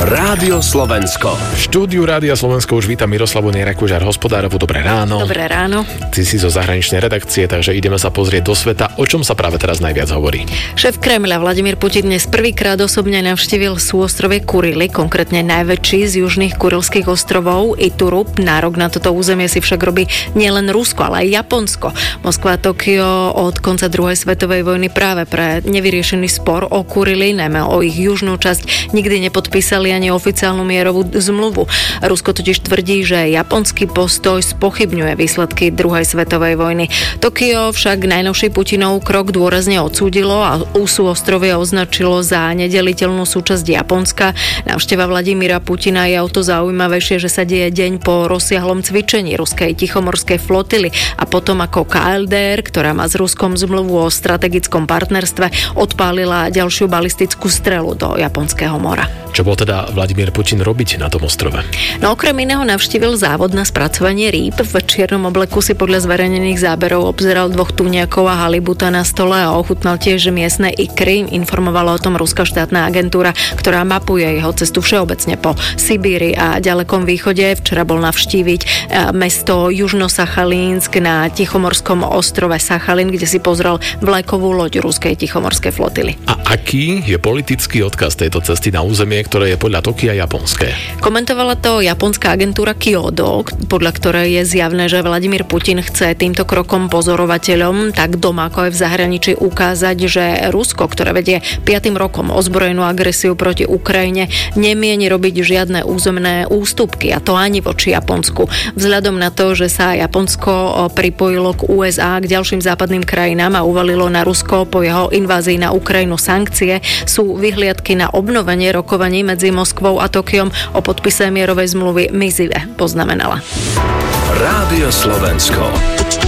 Rádio Slovensko. V štúdiu Rádia Slovensko už vítam Miroslavu Nejrakužár Hospodárovu. Dobré ráno. Dobré ráno. Ty si zo zahraničnej redakcie, takže ideme sa pozrieť do sveta. O čom sa práve teraz najviac hovorí? Šéf Kremľa Vladimír Putin dnes prvýkrát osobne navštívil súostrovie Kurily, konkrétne najväčší z južných Kurilských ostrovov, Iturup. Nárok na toto územie si však robí nielen Rusko, ale aj Japonsko. Moskva a Tokio od konca druhej svetovej vojny práve pre nevyriešený spor o Kurily, najmä o ich južnú časť, nikdy nepodpísali ani oficiálnu mierovú zmluvu. Rusko totiž tvrdí, že japonský postoj spochybňuje výsledky druhej svetovej vojny. Tokio však najnovší Putinov krok dôrazne odsúdilo a súostrovie označilo za nedeliteľnú súčasť Japonska. Návšteva Vladimíra Putina je o to zaujímavejšie, že sa deje deň po rozsiahlom cvičení ruskej tichomorskej flotily a potom ako KLDR, ktorá má s Ruskom zmluvu o strategickom partnerstve, odpálila ďalšiu balistickú strelu do Japonského mora. Čo bol teda Vladimír Putin robiť na tom ostrove? No okrem iného navštívil závod na spracovanie rýb. V čiernom obleku si podľa zverejnených záberov obzeral 2 tuniakov a halibuta na stole a ochutnal tiež miestne ikry. Informovala o tom ruská štátna agentúra, ktorá mapuje jeho cestu všeobecne po Sibíri a ďalekom východe. Včera bol navštíviť mesto Južno-Sachalínsk na tichomorskom ostrove Sachalín, kde si pozrel vlajkovú loď ruskej tichomorskej flotily. A aký je politický odkaz tejto cesty na územie, ktoré je podľa Tokia japonské? Komentovala to japonská agentúra Kyodo, podľa ktorej je zjavné, že Vladimír Putin chce týmto krokom pozorovateľom tak doma ako aj v zahraničí ukázať, že Rusko, ktoré vedie 5. rokom ozbrojenú agresiu proti Ukrajine, nemieni robiť žiadne územné ústupky, a to ani voči Japonsku. Vzhľadom na to, že sa Japonsko pripojilo k USA, k ďalším západným krajinám a uvalilo na Rusko po jeho invázii na Ukrajinu sankcie, sú vyhliadky na obnovenie rokovaní medzi Moskvou a Tokiom o podpise mierovej zmluvy mizivé, poznamenala. Rádio Slovensko.